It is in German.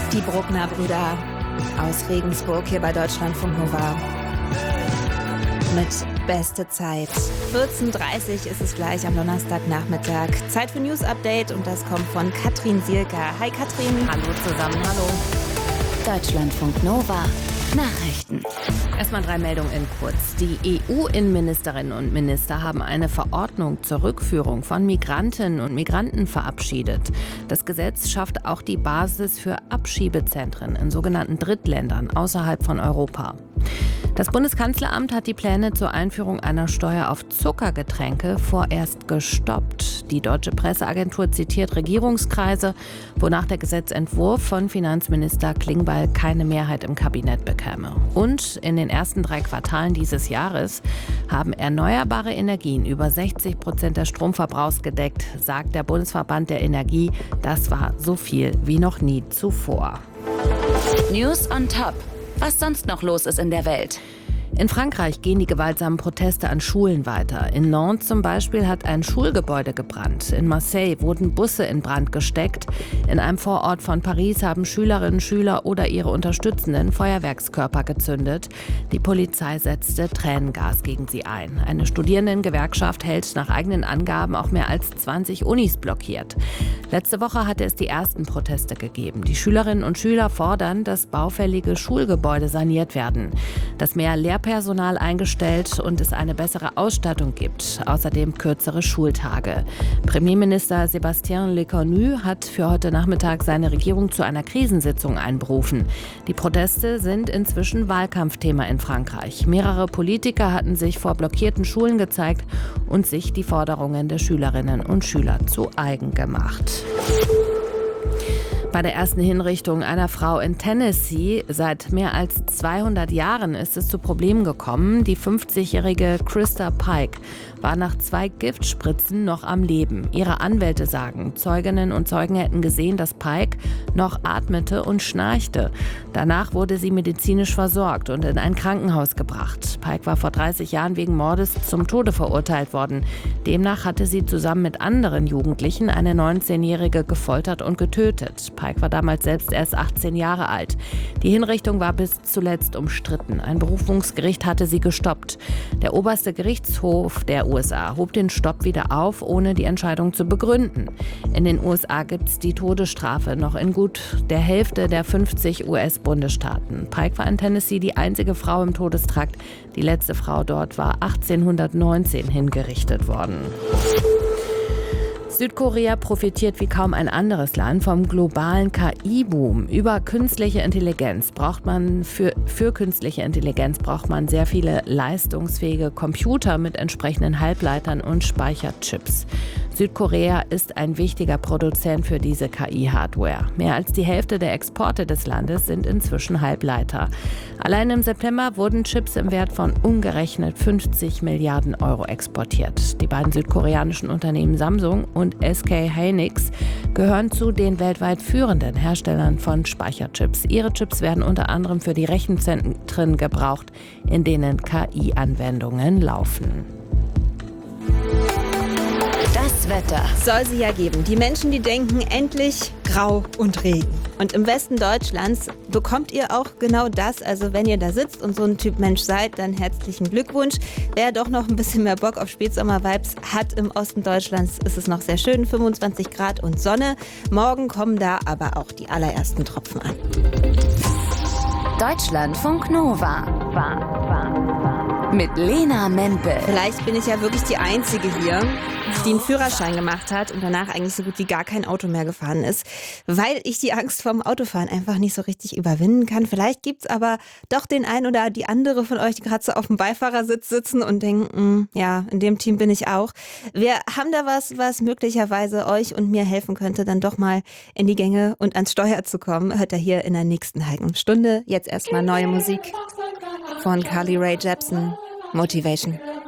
Die Bruckner Brüder aus Regensburg hier bei Deutschlandfunk Nova mit Beste Zeit. 14.30 Uhr ist es gleich am Donnerstagnachmittag. Zeit für News Update und das kommt von Katrin Sielka. Hi Katrin. Hallo zusammen, hallo. Deutschlandfunk Nova. Nachrichten. Erstmal 3 Meldungen in kurz. Die EU-Innenministerinnen und Minister haben eine Verordnung zur Rückführung von Migrantinnen und Migranten verabschiedet. Das Gesetz schafft auch die Basis für Abschiebezentren in sogenannten Drittländern außerhalb von Europa. Das Bundeskanzleramt hat die Pläne zur Einführung einer Steuer auf Zuckergetränke vorerst gestoppt. Die deutsche Presseagentur zitiert Regierungskreise, wonach der Gesetzentwurf von Finanzminister Klingbeil keine Mehrheit im Kabinett bekäme. Und in den ersten 3 Quartalen dieses Jahres haben erneuerbare Energien über 60% des Stromverbrauchs gedeckt, sagt der Bundesverband der Energie. Das war so viel wie noch nie zuvor. News on top. Was sonst noch los ist in der Welt. In Frankreich gehen die gewaltsamen Proteste an Schulen weiter. In Nantes zum Beispiel hat ein Schulgebäude gebrannt. In Marseille wurden Busse in Brand gesteckt. In einem Vorort von Paris haben Schülerinnen, Schüler oder ihre Unterstützenden Feuerwerkskörper gezündet. Die Polizei setzte Tränengas gegen sie ein. Eine Studierendengewerkschaft hält nach eigenen Angaben auch mehr als 20 Unis blockiert. Letzte Woche hatte es die ersten Proteste gegeben. Die Schülerinnen und Schüler fordern, dass baufällige Schulgebäude saniert werden, dass mehr Lehrpersonal eingestellt und es eine bessere Ausstattung gibt. Außerdem kürzere Schultage. Premierminister Sébastien Lecornu hat für heute Nachmittag seine Regierung zu einer Krisensitzung einberufen. Die Proteste sind inzwischen Wahlkampfthema in Frankreich. Mehrere Politiker hatten sich vor blockierten Schulen gezeigt und sich die Forderungen der Schülerinnen und Schüler zu eigen gemacht. Bei der ersten Hinrichtung einer Frau in Tennessee seit mehr als 200 Jahren ist es zu Problemen gekommen. Die 50-jährige Krista Pike war nach 2 Giftspritzen noch am Leben. Ihre Anwälte sagen, Zeuginnen und Zeugen hätten gesehen, dass Pike noch atmete und schnarchte. Danach wurde sie medizinisch versorgt und in ein Krankenhaus gebracht. Pike war vor 30 Jahren wegen Mordes zum Tode verurteilt worden. Demnach hatte sie zusammen mit anderen Jugendlichen eine 19-Jährige gefoltert und getötet. Pike war damals selbst erst 18 Jahre alt. Die Hinrichtung war bis zuletzt umstritten. Ein Berufungsgericht hatte sie gestoppt. Der oberste Gerichtshof der USA hob den Stopp wieder auf, ohne die Entscheidung zu begründen. In den USA gibt es die Todesstrafe noch in gut der Hälfte der 50 US-Bundesstaaten. Pike war in Tennessee die einzige Frau im Todestrakt. Die letzte Frau dort war 1819 hingerichtet worden. Südkorea profitiert wie kaum ein anderes Land vom globalen KI-Boom. Für künstliche Intelligenz braucht man sehr viele leistungsfähige Computer mit entsprechenden Halbleitern und Speicherchips. Südkorea ist ein wichtiger Produzent für diese KI-Hardware. Mehr als die Hälfte der Exporte des Landes sind inzwischen Halbleiter. Allein im September wurden Chips im Wert von umgerechnet 50 Milliarden Euro exportiert. Die beiden südkoreanischen Unternehmen Samsung und SK Hynix gehören zu den weltweit führenden Herstellern von Speicherchips. Ihre Chips werden unter anderem für die Rechenzentren gebraucht, in denen KI-Anwendungen laufen. Das Wetter. Soll sie ja geben. Die Menschen, die denken, endlich grau und Regen. Und im Westen Deutschlands bekommt ihr auch genau das. Also wenn ihr da sitzt und so ein Typ Mensch seid, dann herzlichen Glückwunsch. Wer doch noch ein bisschen mehr Bock auf Spätsommer-Vibes hat, im Osten Deutschlands ist es noch sehr schön. 25 Grad und Sonne. Morgen kommen da aber auch die allerersten Tropfen an. Deutschlandfunk Nova. Mit Lena Mempel. Vielleicht bin ich ja wirklich die Einzige hier, die einen Führerschein gemacht hat und danach eigentlich so gut wie gar kein Auto mehr gefahren ist, weil ich die Angst vorm Autofahren einfach nicht so richtig überwinden kann. Vielleicht gibt's aber doch den einen oder die andere von euch, die gerade so auf dem Beifahrersitz sitzen und denken, ja, in dem Team bin ich auch. Wir haben da was möglicherweise euch und mir helfen könnte, dann doch mal in die Gänge und ans Steuer zu kommen. Hört ihr hier in der nächsten halben Stunde. Jetzt erstmal neue Musik von Carly Rae Jepsen. Motivation.